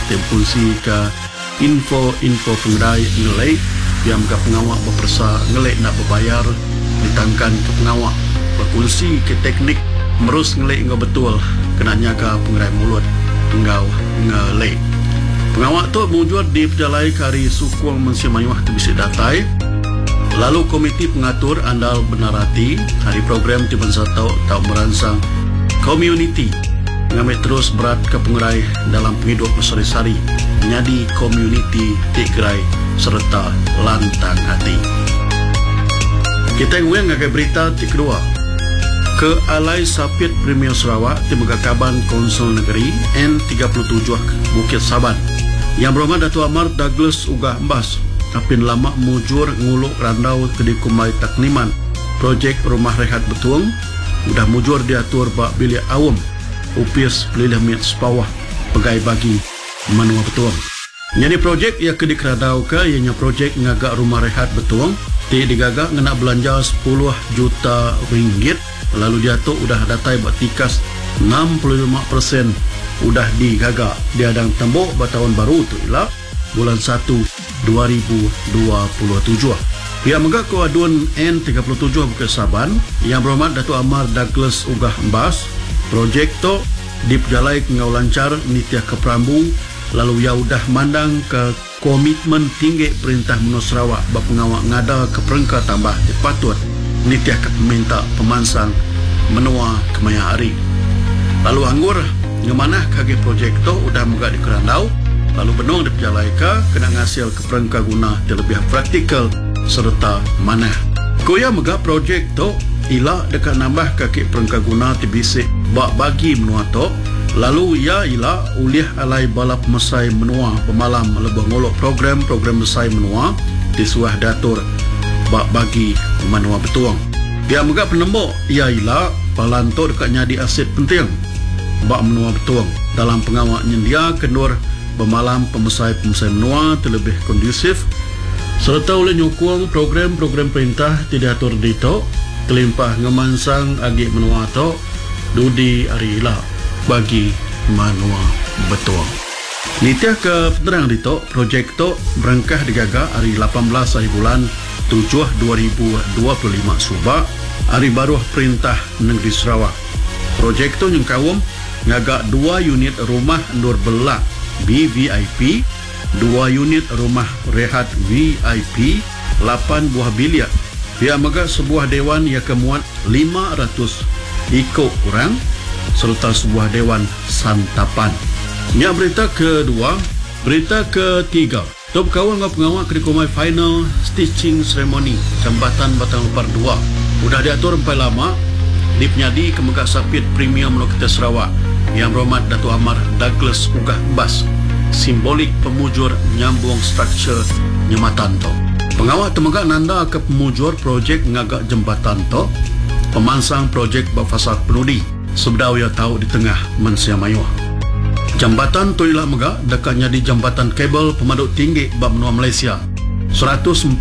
tempunsi ke info pengerai ngelek yang ke pengawak berpersa ngelek nak berbayar ditangkan ke pengawak berkunci ke teknik merus ngelek ngau betul kenanya ke pengerai mulut ngau ngelek pengawak tu mewujud di pejalai kari sukuang mensimayuah tebisi datai lalu komiti pengatur andal benarati hari program di bangsa tau merangsang community mengambil terus berat ke pengerai dalam penghidup bersari-sari menjadi community tigrai serta lantang hati. Kita yang ngagai berita ti kedua ke Alai Sapit Premier Sarawak di Megakaban Konsul Negeri N37 Bukit Saban yang berhormat Datuk Amar Douglas Ugah Mbas apin lama mujur nguluk randau ke Kumai Takniman projek rumah rehat betuang udah mujur diatur bak bilik awam upis pelilih mit sepawah pegai bagi manua betuang. Jadi projek ia ke dikeradau ke ianya projek ngagak rumah rehat betuang ti digagak ngena belanja 10 juta ringgit lalu dia tu udah datai buat tikas 65% udah digagak diadang tembok buat tahun baru tu ialah bulan 1 2027. Pihak megak ko aduan N37 Bukit Saban yang berhormat Datuk Amar Douglas Ugah Mbas projek tu diperjalai ngau lancar nitiah ke Perambu lalu ia udah mandang ke komitmen tinggi Perintah Menua Sarawak bak pengawak ngada ke perengka tambah dipatut nitiah ke peminta pemansang menua kemaya hari lalu anggur ngemanah kage projek tu udah megak dikerandau lalu benung diperjalai ke kena ngasil ke perengka guna terlebih praktikal serta manah koya megak projek tu ila dekat nambah kaki perengka guna tibisik bak bagi menua tu lalu ia ila uliah alai balap mesai menua pemalam lebih ngolok program mesai menua di suah datur bak bagi menua betuang dia megak penembok ia ila palanto dekatnya di aset penting bak menua betuang dalam pengawak nyendia kendur pemalam pemesai menua terlebih kondusif serta oleh nyokong program perintah tidak atur dito kelimpah ngemansang agi menua to dudi ari ila bagi manua betuang. Nitiah ke penerang dito projek to berangkah digagak hari 18 hari bulan 7 2025 subak hari baru Perintah Negeri Sarawak. Projek to nyengkawum ngagak 2 unit rumah Nur Belak BVIP, 2 unit rumah rehat VIP, 8 buah biliar. Pihak megak sebuah dewan yang kemuat 500 ikut orang serta sebuah dewan santapan. Nya berita kedua, berita ketiga. Top kawan ngau pengawak Kumai final stitching ceremony Jambatan Batang Lepar 2. Udah diatur sampai lama di penyadi Kemegak Sapit Premium Lokita Sarawak yang berhormat Datuk Amar Douglas Ugah Mbas. Simbolik pemujur nyambung struktur nyematan to. Pengawak temegak nanda ke pemujur projek ngagak jembatan to. Pemansang projek bafasad penudi sebedau ia tahu di tengah Mensia Mayuah. Jambatan tu ialah megak dekatnya di jambatan kabel pemaduk tinggi bab menua Malaysia 145.5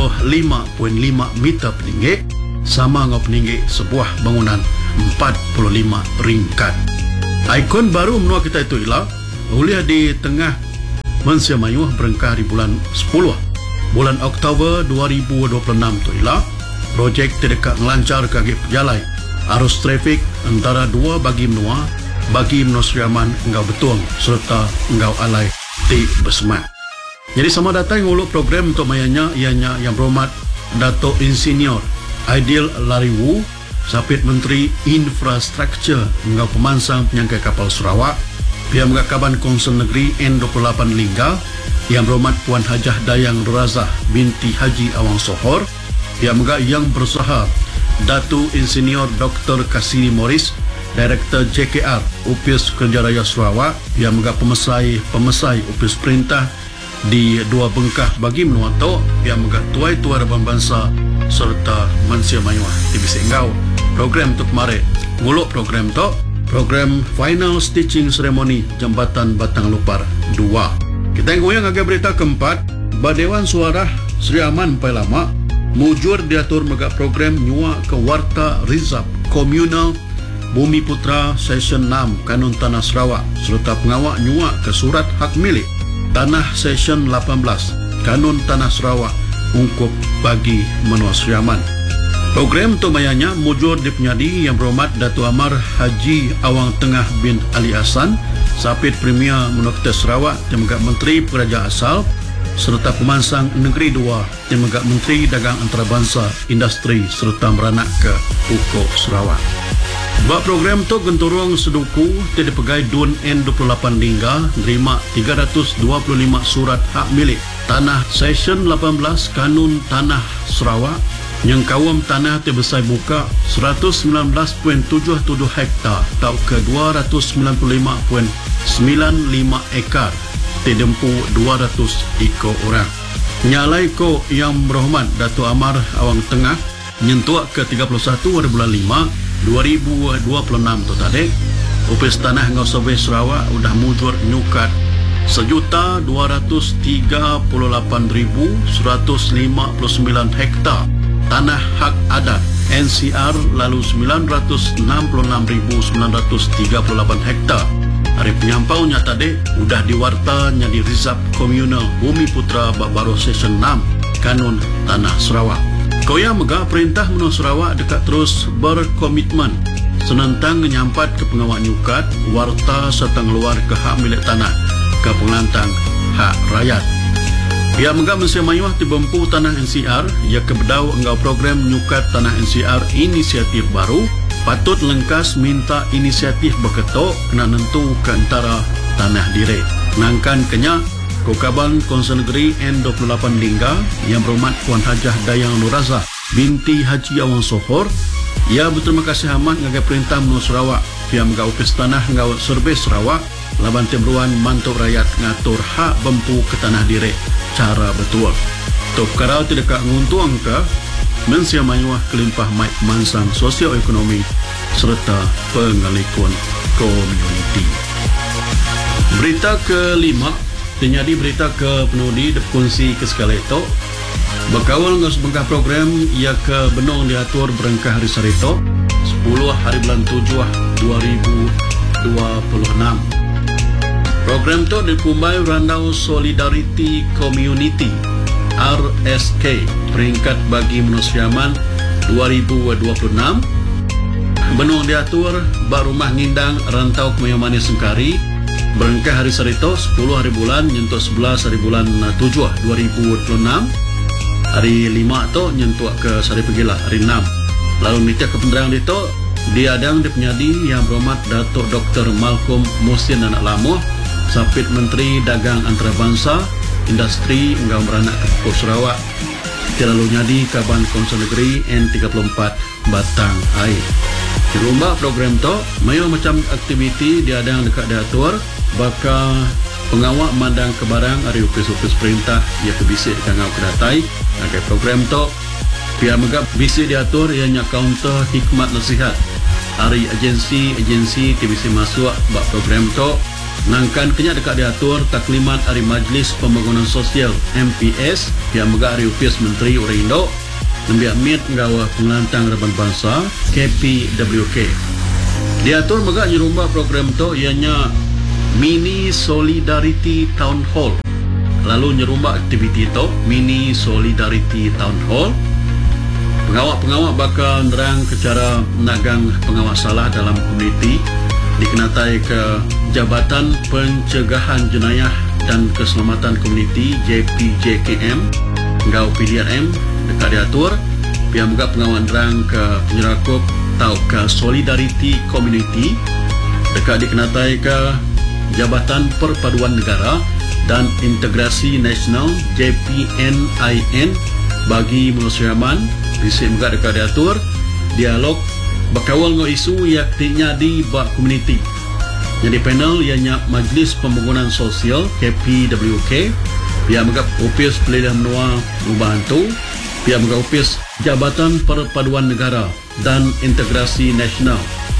meter peninggi sama ngau peninggi sebuah bangunan 45 ringkat. Ikon baru menua kita itu ialah uliah di tengah Mensia Mayuah berengkah di bulan 10 bulan Oktober 2026 tu ialah projek terdekat melancar kaki pejalai arus trafik antara dua bagi menua Seriaman engkau betuang serta engkau alai di Besmat. Jadi sama datang nguluk program untuk mayanya ianya yang berhormat Dato' Insinyur Aidil Lariwu Sapit Menteri Infrastruktur engkau pemansang penyangkai kapal Sarawak pihak Megakaban Konsul Negeri N28 Lingga yang berhormat Puan Hajah Dayang Razah binti Haji Awang Sohor pihak megak yang berusaha Datuk Insinyur Dr. Kasini Morris, Direktur JKR Upis Kerja Raya Sarawak yang megak pemesai Upis Perintah di dua bengkah bagi menua to yang megak tuai-tuai Rabang Bangsa serta Mensia Mayuah di bisik ngau program tu kemarin nguluk program to program final stitching ceremony Jambatan Batang Lepar 2. Kita ngoyang agak berita keempat Badewan Suara Sri Aman Pai Lama mujur diatur megak program nyua ke warta rizab komunal Bumi Putra Session 6 Kanun Tanah Sarawak serta pengawak nyuak ke surat hak milik Tanah Session 18 Kanun Tanah Sarawak ungkup bagi menua Seriaman. Program tu mayanya mujur di penyadi Yang Berhormat Datuk Amar Haji Awang Tengah bin Ali Hassan, Sapit Premier Menua Sarawak, Temegak Menteri Pekerja Asal serta Pemansang Negeri 2 Temegak Menteri Dagang Antarabangsa Industri serta meranak ke Pokok Sarawak. Buat program tu genturung seduku tidak pegai Dun N28 Lingga nerima 325 surat hak milik Tanah Session 18 Kanun Tanah Sarawak yang kawam tanah terbesar buka 119.77 hektar atau ke 295.95 ekar terdempu 200 ekor orang. Nyalai ko Yang Berhormat Datuk Amar Awang Tengah nyentuak ke 31 hari bulan 5 2026 tu tadi Opis Tanah Ngau Survey Sarawak udah mujur nyukat 1,238,159 hektar tanah hak adat NCR lalu 966,938 hektar. Hari penyampaunya tadi udah diwartanya di Rizab Komunal Bumi Putra Baru Session 6 Kanun Tanah Sarawak. Koya Mega Perintah Menua Sarawak dekat terus berkomitmen senentang menyampat ke pengawak nyukat warta serta ngeluar ke hak milik tanah ke pengelantang hak rakyat. Pihak Mega Malaysia Mayuah dibempu tanah NCR ia kebedau enggau program nyukat tanah NCR inisiatif baru patut lengkas minta inisiatif berketok kena nentu ke antara tanah direk. Nangkan kenya Kokaban Konsen Negeri N28 Lingga Yang Berhormat Puan Hajah Dayang Nuraza binti Haji Awang Sohor ia berterima kasih amat ngagai Perintah Menua Sarawak pihak Mega Opis Tanah Ngau Survey Sarawak laban temruan mantuk rakyat ngatur hak bempu ke tanah direk cara betul. Tok karau tidak nguntuang ke Malaysia Mayuah kelimpah maik mansang sosioekonomi serta pengalikun komuniti. Berita kelima terjadi berita ke penudi dikongsi ke sekali itu berkawal dengan sebengkah program ia ke benong diatur berengkah hari sarito 10 hari bulan 7 2026. Program itu dikumbai Randau Solidarity Community RSK peringkat bagi Menua Seriaman 2026. Benong diatur bak rumah ngindang rantau Kemayamani Sengkari berengkah hari sarito 10 hari bulan nyentuh 11 hari bulan 7 2026. Hari 5 tu nyentuh ke Sari Pegilah hari 6. Lalu minta ke penderang itu diadang di penyadi Yang Berhormat Datuk Dr. Malcolm Musin Anak Lamuh Sapit Menteri Dagang Antarabangsa Industri Enggau Meranak ke Pokok Sarawak lalu nyadi Kaban Konsen Negeri N34 Batang Air. Di rumah program tu mayo macam aktiviti diadang dekat diatur bakal pengawak mandang ke barang hari upis-upis perintah ia kebisik kangau kedatai agar program tu pihak Mega bisi diatur ianya kaunter hikmat nasihat hari agensi TBC masuk bak program tu nangkan kenya dekat diatur taklimat hari Majlis Pembangunan Sosial MPS pihak Mega hari upis Menteri Orang Indo Nembiak Mit Ngawah Pengelantang Raban Bangsa KPWK. Diatur Mega nyerumba program tu ianya Mini Solidarity Town Hall. Lalu nyerumba aktiviti itu Mini Solidarity Town Hall. Pengawak-pengawak bakal nerang ke cara menagang pengawak salah dalam komuniti dikenatai ke Jabatan Pencegahan Jenayah dan Keselamatan Komuniti JPJKM Ngau PDRM dekat diatur pihak Mega pengawak nerang ke penyerakup atau ke Solidarity Community dekat dikenatai ke Jabatan Perpaduan Negara dan Integrasi Nasional JPNIN bagi Menua Seriaman Risik Mega dekat diatur dialog berkawal dengan isu yang dinyadi bak komuniti. Jadi panel ianya Majlis Pembangunan Sosial KPWK pihak Mega Opis Pelilihan Menua membantu pihak Mega Opis Jabatan Perpaduan Negara dan Integrasi Nasional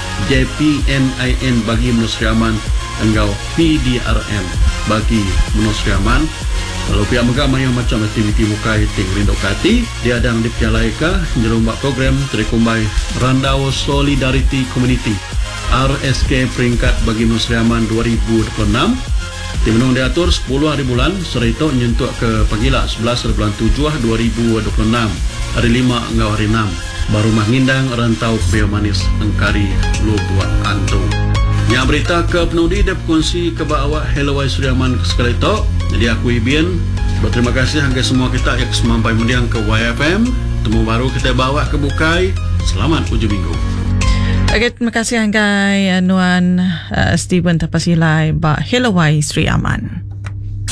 JPNIN bagi Menua Seriaman Enggau PDRM bagi Menua Seriaman. Lalu pihak Mega mayu macam aktiviti muka hiting rindok kati diadang dipialai ke jerumbak program terikumbai Randau Solidarity Community RSK peringkat bagi Sri Aman 2026. Tim menung diatur 10 hari bulan serta nyentuh ke pagila 11 hari bulan 7 2026 hari 5 hingga hari 6 baru mengindang rantau beo manis Engkari Lubuat Antung. Yang berita ke penudi dia berkongsi ke bawah Hello Sri Aman sekali itu. Jadi aku Ibian berterima kasih hangga semua kita yang semampai mendiang ke YFM. Temu baru kita bawa ke Bukai. Selamat hujung minggu. Okay, terima kasih hanggai Nuan Steven Tapasilai ba Hello Sri Aman.